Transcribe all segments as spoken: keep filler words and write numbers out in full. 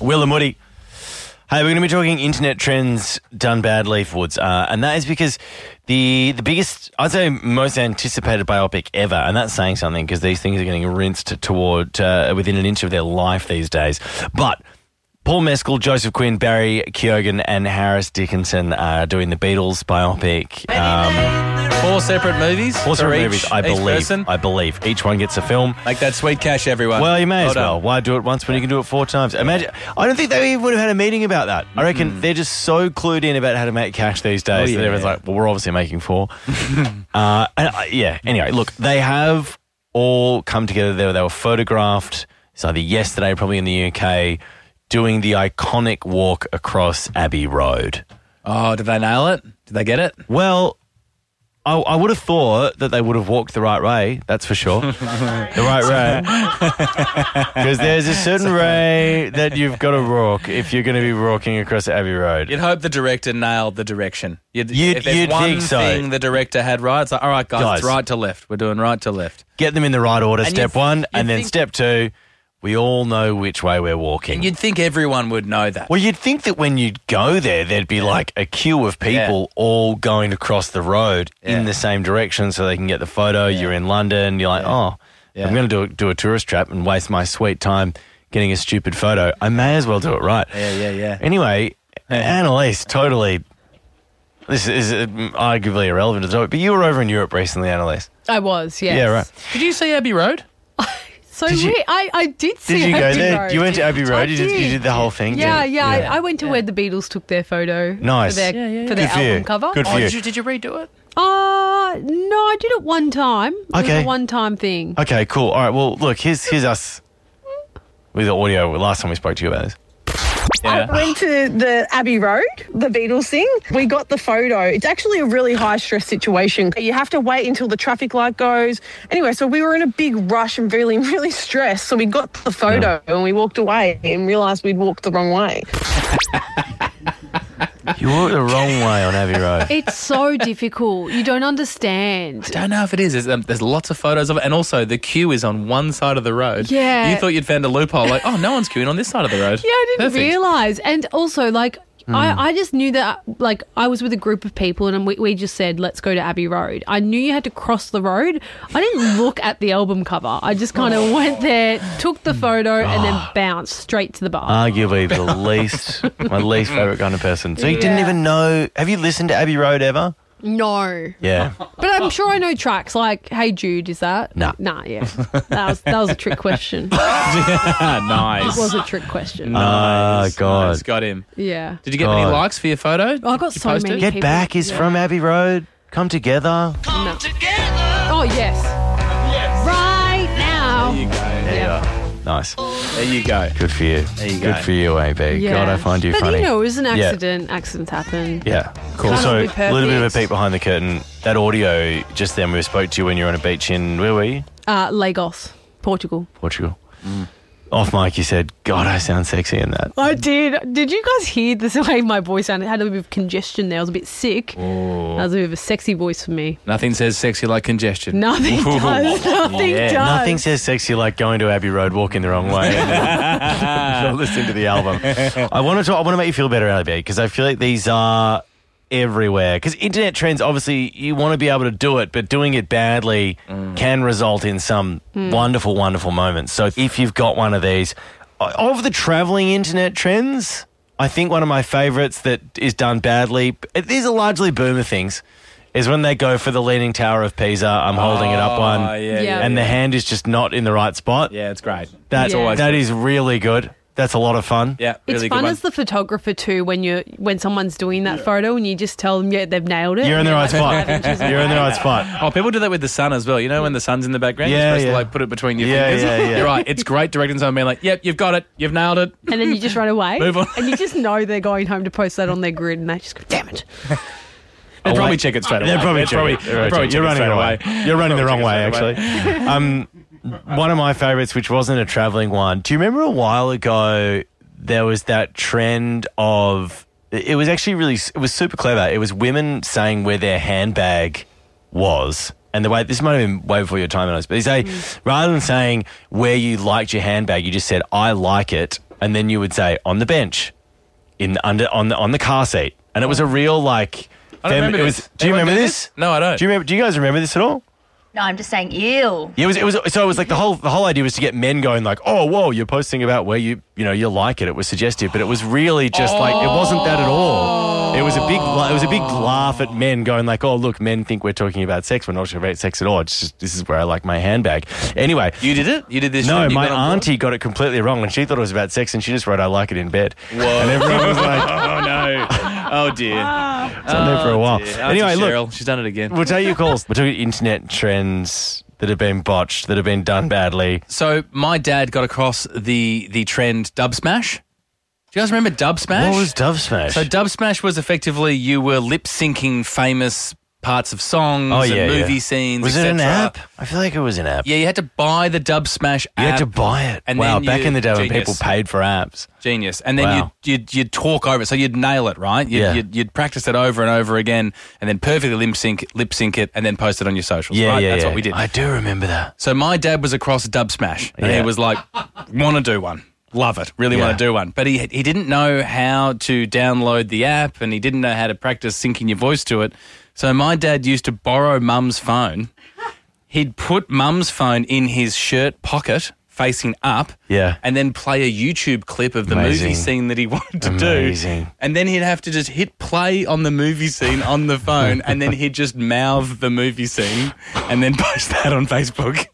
Will and Woody. Hey, we're going to be talking internet trends done badly, Woods, uh, and that is because the the biggest, I'd say, most anticipated biopic ever, and that's saying something because these things are getting rinsed toward uh, within an inch of their life these days. But Paul Mescal, Joseph Quinn, Barry Keoghan, and Harris Dickinson are doing the Beatles biopic. Um, Four separate movies. Four separate each, movies, I each believe. person? I believe each one gets a film. Make that sweet cash, everyone. Well, you may Well as well. done. Why do it once when you can do it four times? Imagine. I don't think they even would have had a meeting about that. I reckon mm. they're just so clued in about how to make cash these days oh, yeah. that everyone's like, well, we're obviously making four. uh, and, uh, yeah. Anyway, look, they have all come together. They were, they were photographed. It's either yesterday, probably in the U K, doing the iconic walk across Abbey Road. Oh, did they nail it? Did they get it? Well, I, I would have thought that they would have walked the right way, that's for sure. The right way. Because there's a certain way that you've got to walk if you're going to be walking across Abbey Road. You'd hope the director nailed the direction. You'd, You'd- if there's you'd one think so. thing the director had right, it's like, all right, guys, Guys. it's right to left. We're doing right to left. Get them in the right order, And step you'd- one. you'd And then think- step two, we all know which way we're walking. And you'd think everyone would know that. Well, you'd think that when you'd go there, there'd be like a queue of people all going across the road Yeah. in the same direction so they can get the photo. You're in London. You're like, oh, Yeah. I'm going to do a, do a tourist trap and waste my sweet time getting a stupid photo. I may as well do it right. Yeah, yeah, yeah. Anyway, Annalise, totally, this is uh, arguably irrelevant to the topic, but you were over in Europe recently, Annalise. I was, yes. Yeah, right. Did you see Abbey Road? So Did you- weird. I, I did see Did you go Abbey there? Road. You went to Abbey Road? I You did, you did the whole thing? Yeah, didn't you? yeah. I, I went to where the Beatles took their photo. Nice. For their, Yeah, yeah, yeah. For their Good for you. album cover. Good for Oh, you. did you, did you redo it? Uh, no, I did it one time. It Okay. was a one-time thing. Okay, cool. All right, well, look, here's here's us with the audio last time we spoke to you about this. I went to the Abbey Road, the Beatles thing. We got the photo. It's actually a really high stress situation. You have to wait until the traffic light goes. Anyway, so we were in a big rush and really, really stressed. So we got the photo and we walked away and realised we'd walked the wrong way. You walked the wrong way on Abbey Road. It's so difficult. You don't understand. I don't know if it is. There's, um, there's lots of photos of it. And also, the queue is on one side of the road. Yeah. You thought you'd found a loophole. Like, oh, no one's queuing on this side of the road. Yeah, I didn't Perfect. realise. And also, like, Hmm. I, I just knew that, like, I was with a group of people and we, we just said, let's go to Abbey Road. I knew you had to cross the road. I didn't look at the album cover. I just kind of went there, took the photo, and then bounced straight to the bar. Arguably the least, my least favourite kind of person. So you didn't Yeah. even know, have you listened to Abbey Road ever? No. Yeah. But I'm sure I know tracks like Hey Jude, is that? Nah. Nah, yeah. That was that was a trick question. Nice. It was a trick question. Oh, God. Nice. Got him. Yeah. Did you get many God. likes for your photo? Oh, I got Did you so post many. it? Get people- Back is yeah. from Abbey Road. Come together. No. Oh, yes. Right now. There you go. Yeah. Nice. There you go. Good for you. There you Good go. for you, A B. Yeah. God, I find you but funny. you know, it was an Yeah. accident. Accidents happen. Yeah, cool. Can't So all a be perfect. little bit of a peek behind the curtain. That audio just then we spoke to you when you were on a beach in, where were you? Uh, Lagos, Portugal. Portugal. Off mic, you said, God, I sound sexy in that. I did. Did you guys hear the way my voice sounded? It had a bit of congestion there. I was a bit sick. That was a bit of a sexy voice for me. Nothing says sexy like congestion. Nothing does. Nothing Yeah. does. Nothing says sexy like going to Abbey Road, walking the wrong way, and then not listening to the album. I want to. I want to make you feel better, A B, because I feel like these are everywhere. Because internet trends, obviously, you want to be able to do it, but doing it badly can result in some wonderful, wonderful moments. So if you've got one of these, of the traveling internet trends, I think one of my favourites that is done badly, these are largely boomer things, is when they go for the Leaning Tower of Pisa. I'm holding it up one, Oh, yeah, Yeah. and the hand is just not in the right spot. Yeah, it's great. That, Yeah. that is really good. That's a lot of fun. Yeah, It's really fun good one. as the photographer too when you when someone's doing that photo and you just tell them, yeah, they've nailed it. You're in the right spot. Five inches You're in the right spot. Oh, people do that with the sun as well. You know when the sun's in the background, Yeah, you're supposed yeah. to like put it between your Yeah, fingers. yeah, yeah. You're right. It's great directing someone being like, yep, you've got it. You've nailed it. And then you just run away. Move on. And you just know they're going home to post that on their grid and they just go, damn it. They'll Oh, probably wait. check it straight away. They're probably, They'll probably, checking it. they'll probably You're check it running straight away. away. You're running the They'll wrong way, check it straight actually. um, one of my favourites, which wasn't a travelling one. Do you remember a while ago there was that trend of, it was actually really, it was super clever. It was women saying where their handbag was. And the way, this might have been way before your time, but they say, rather than saying where you liked your handbag, you just said, I like it, and then you would say on the bench, in the, under on the on the car seat, and it was a real like. I don't fem- remember it was, this. Do you Anyone remember do this? No, I don't. Do you remember? Do you guys remember this at all? No, I'm just saying, ew. Yeah, it was. It was. So it was like the whole the whole idea was to get men going like, oh, whoa, you're posting about where you you know you like it. It was suggestive, but it was really just like it wasn't that at all. It was a big it was a big laugh at men going like, oh, look, men think we're talking about sex. We're not talking about sex at all. It's just this is where I like my handbag. Anyway, You did it? You did this? no, you my got on board? auntie got it completely wrong, and she thought it was about sex, and she just wrote, "I like it in bed." Whoa! And everyone was like, Oh, no. Oh, dear. "It's on there for a while." Dear. Auntie Anyway, look, Cheryl, she's done it again. we'll tell you calls. We're talking internet trends that have been botched, that have been done badly. So my dad got across the the trend Dub Smash. Do you guys remember Dub Smash? What was Dove Smash? So Dub Smash was effectively you were lip syncing famous parts of songs oh and yeah, movie yeah. scenes. Was it et an cetera. app? I feel like it was an app. Yeah, you had to buy the Dub Smash You app. had to buy it. And wow, then back you- in the day when genius. people paid for apps. Genius. And then Wow. you'd, you'd you'd talk over it. So you'd nail it, right? You'd, Yeah. you'd, you'd practice it over and over again and then perfectly lip sync, lip sync it and then post it on your socials, Yeah, right? yeah, That's yeah. what we did. I do remember that. So my dad was across Dub Smash and Yeah. he was like, want to do one. Love it. Really Yeah. want to do one. But he he didn't know how to download the app and he didn't know how to practice syncing your voice to it. So my dad used to borrow mum's phone. He'd put mum's phone in his shirt pocket facing up Yeah. and then play a YouTube clip of the Amazing. movie scene that he wanted to Amazing. do. And then he'd have to just hit play on the movie scene on the phone and then he'd just mouth the movie scene and then post that on Facebook.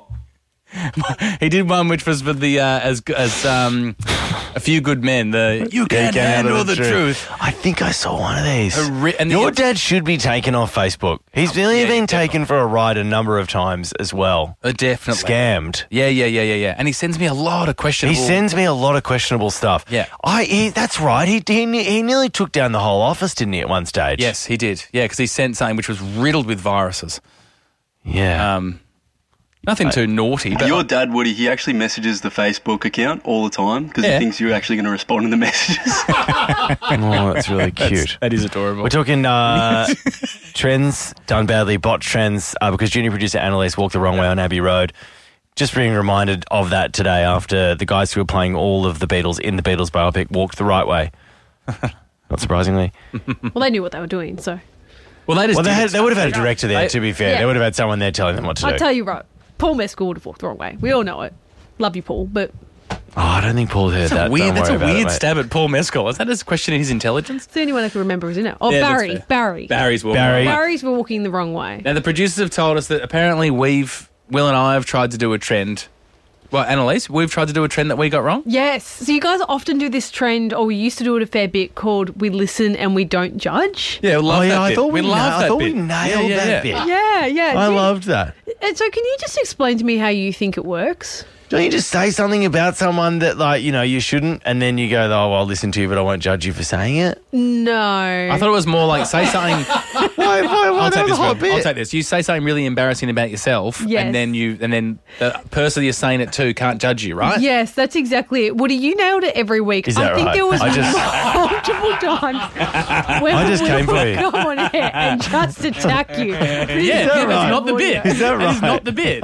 He did one which was for the uh, as as um, A Few Good Men. The you can't handle the truth. I think I saw one of these. A ri- and Your the- dad should be taken off Facebook. He's really yeah, been definitely. taken for a ride a number of times as well. Uh, definitely Scammed. Yeah, yeah, yeah, yeah, yeah. And he sends me a lot of He questionable. sends me a lot of questionable stuff. Yeah. I. He, that's right. He, he he nearly took down the whole office, didn't he? At one stage. Yes, he did. Yeah, because he sent something which was riddled with viruses. Yeah. Um, nothing too naughty. But Your dad, Woody, he actually messages the Facebook account all the time because Yeah. he thinks you're actually going to respond to the messages. Oh, that's really cute. that is adorable. We're talking uh, trends done badly, bot trends, uh, because junior producer Annalise walked the wrong way on Abbey Road. Just being reminded of that today after the guys who were playing all of the Beatles in the Beatles biopic walked the right way. Not surprisingly. Well, they knew what they were doing, so. well, they just Well, they, did had, it. they would have had a director there, They- to be fair. Yeah. They would have had someone there telling them what to I do. tell you right, Paul Mescal would have walked the wrong way. We all know it. Love you, Paul, but Oh, I don't think Paul heard That's a that. weird. Don't That's worry a about it, weird mate. stab at Paul Mescal. Is that a question of his intelligence? it's the only one I can remember is in it. Oh, Yeah, that's Barry. fair. Barry. Barry's walking Barry. the wrong way. Barry's were walking the wrong way. Now the producers have told us that apparently we've Will and I have tried to do a trend. Well, Annalise, we've tried to do a trend that we got wrong. Yes. So you guys often do this trend, or we used to do it a fair bit, called "We listen and we don't judge." Yeah, we love Oh, yeah, that I bit. thought we, love na- that I thought bit. we nailed Yeah, yeah, that yeah. bit. Yeah, yeah. I Do you- loved that. And so, can you just explain to me how you think it works? Don't you just say something about someone that, like, you know, you shouldn't, and then you go, oh, well, I'll listen to you, but I won't judge you for saying it? No. I thought it was more like say something. Why, why, why I'll not take the this whole one. bit? I'll take this. You say something really embarrassing about yourself, Yes. and then you, and then the person you're saying it to can't judge you, right? Yes, that's exactly it. Woody, you nailed it every week. Is I that think right? there was I just- multiple times where I just we came for would you. go on air and just attack you. Yeah, that yeah, that's right? not the bit. Is that That is right? not the bit.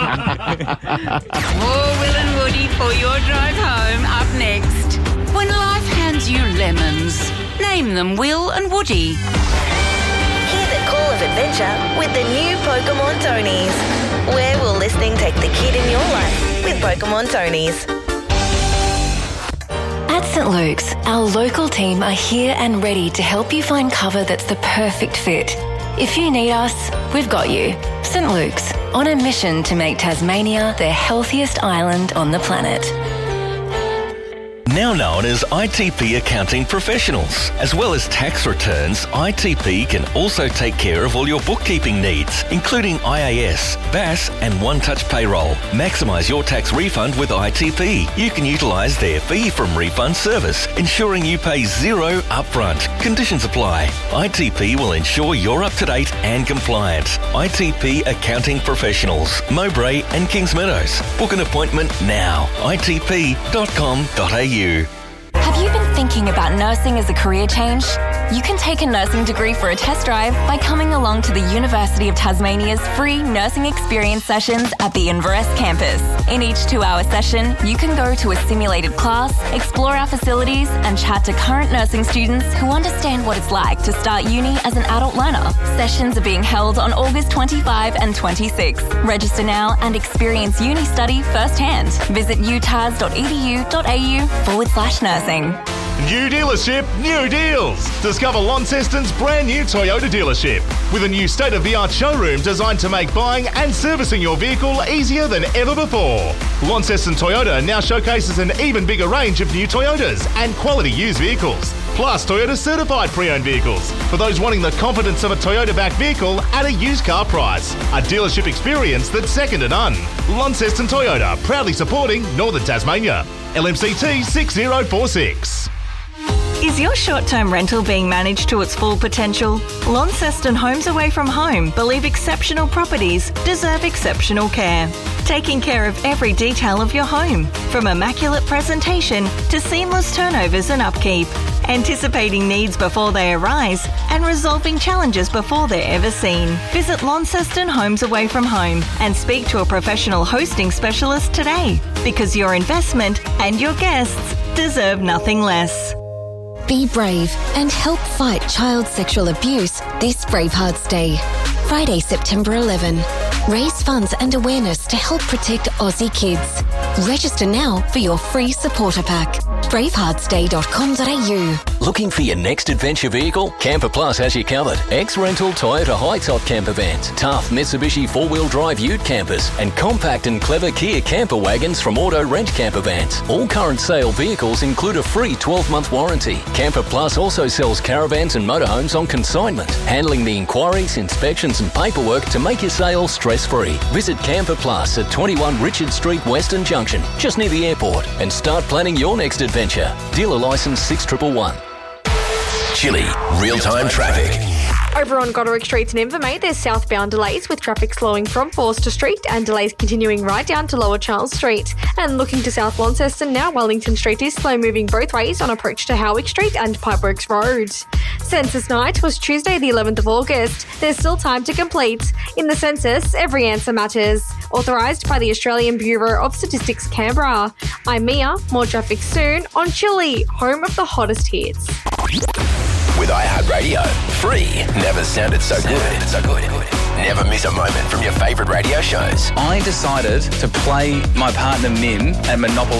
More Will and Woody for your drive home up next. When life hands you lemons, name them Will and Woody. Hear the call of adventure with the new Pokemon Tonys. Where will listening take the kid in your life with Pokemon Tonys? At Saint Luke's, our local team are here and ready to help you find cover that's the perfect fit. If you need us, we've got you. Saint Luke's, on a mission to make Tasmania the healthiest island on the planet. Now known as I T P Accounting Professionals. As well as tax returns, I T P can also take care of all your bookkeeping needs, including I A S, B A S and One Touch Payroll. Maximise your tax refund with I T P. You can utilise their fee from refund service, ensuring you pay zero upfront. Conditions apply. I T P will ensure you're up to date and compliant. I T P Accounting Professionals, Mowbray and Kings Meadows. Book an appointment now. I T P dot com dot A U. Have you been thinking about nursing as a career change? You can take a nursing degree for a test drive by coming along to the University of Tasmania's free nursing experience sessions at the Inverest campus. In each two-hour session, you can go to a simulated class, explore our facilities, and chat to current nursing students who understand what it's like to start uni as an adult learner. Sessions are being held on August twenty-fifth and twenty-sixth. Register now and experience uni study firsthand. Visit utas.edu.au forward slash nursing. New dealership, new deals. Discover Launceston's brand new Toyota dealership with a new state-of-the-art showroom designed to make buying and servicing your vehicle easier than ever before. Launceston Toyota now showcases an even bigger range of new Toyotas and quality used vehicles, plus Toyota certified pre-owned vehicles for those wanting the confidence of a Toyota-backed vehicle at a used car price. A dealership experience that's second to none. Launceston Toyota, proudly supporting Northern Tasmania. L M C T six zero four six. Is your short-term rental being managed to its full potential? Launceston Homes Away From Home believe exceptional properties deserve exceptional care. Taking care of every detail of your home, from immaculate presentation to seamless turnovers and upkeep. Anticipating needs before they arise and resolving challenges before they're ever seen. Visit Launceston Homes Away From Home and speak to a professional hosting specialist today, because your investment and your guests deserve nothing less. Be brave and help fight child sexual abuse this Bravehearts Day. Friday, September eleventh. Raise funds and awareness to help protect Aussie kids. Register now for your free supporter pack. bravehearts day dot com dot a u. Looking for your next adventure vehicle? Camper Plus has you covered. Ex-rental Toyota high-top camper vans, tough Mitsubishi four-wheel drive ute campers, and compact and clever Kia camper wagons from Auto Rent Camper Vans. All current sale vehicles include a free twelve-month warranty. Camper Plus also sells caravans and motorhomes on consignment, handling the inquiries, inspections and paperwork to make your sale stress-free. Visit Camper Plus at twenty-one Richard Street, Western Junction, just near the airport, and start planning your next adventure. Dealer licence six one one one. Chili, real-time traffic. Over on Goderick Street in Invermay, there's southbound delays with traffic slowing from Forster Street and delays continuing right down to Lower Charles Street. And looking to South Launceston now, Wellington Street is slow moving both ways on approach to Howick Street and Pipeworks Road. Census night was Tuesday the eleventh of August. There's still time to complete. In the census, every answer matters. Authorised by the Australian Bureau of Statistics Canberra. I'm Mia, more traffic soon on Chili, home of the hottest hits. With iHeartRadio, free never sounded so good. So good. Never miss a moment from your favourite radio shows. I decided to play my partner Mim at Monopoly